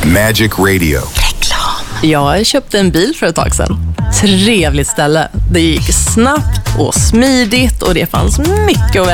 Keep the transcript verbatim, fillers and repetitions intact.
Magic Radio. Reklam. Jag köpte en bil för ett tag sedan. Trevligt ställe. Det gick snabbt och smidigt och det fanns mycket att välja.